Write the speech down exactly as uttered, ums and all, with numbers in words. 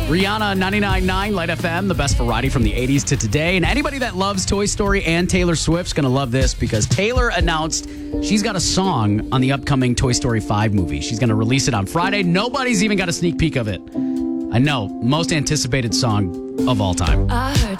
Rihanna, ninety-nine point nine Light F M, the best variety from the eighties to today. And anybody that loves Toy Story and Taylor Swift's going to love this because Taylor announced she's got a song on the upcoming Toy Story five movie. She's going to release it on Friday. Nobody's even got a sneak peek of it. I know, most anticipated song of all time. I heard